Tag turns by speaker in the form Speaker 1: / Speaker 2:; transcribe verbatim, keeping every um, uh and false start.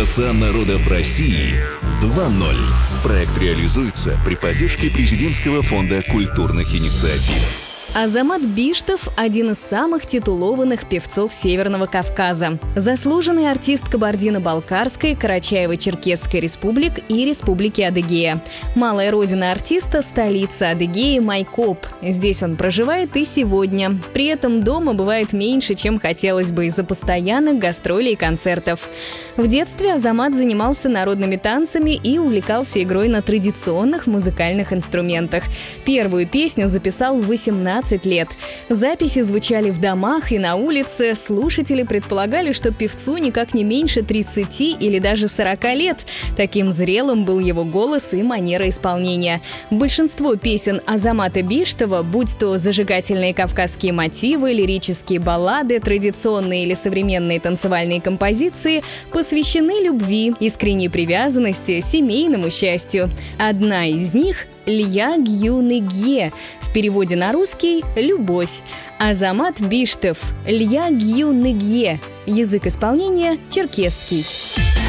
Speaker 1: Голоса народов России два ноль. Проект реализуется при поддержке Президентского фонда культурных инициатив.
Speaker 2: Азамат Биштов – один из самых титулованных певцов Северного Кавказа. Заслуженный артист Кабардино-Балкарской, Карачаево-Черкесской республик и Республики Адыгея. Малая родина артиста – столица Адыгеи Майкоп. Здесь он проживает и сегодня. При этом дома бывает меньше, чем хотелось бы из-за постоянных гастролей и концертов. В детстве Азамат занимался народными танцами и увлекался игрой на традиционных музыкальных инструментах. Первую песню записал в восемнадцать лет. Записи звучали в домах и на улице. Слушатели предполагали, что певцу никак не меньше тридцати или даже сорока лет. Таким зрелым был его голос и манера исполнения. Большинство песен Азамата Биштова, будь то зажигательные кавказские мотивы, лирические баллады, традиционные или современные танцевальные композиции, посвящены любви, искренней привязанности, семейному счастью. Одна из них – «Лья Гюныге», в переводе на русский «Любовь». Азамат Биштов, «Лья Гюныге», язык исполнения черкесский.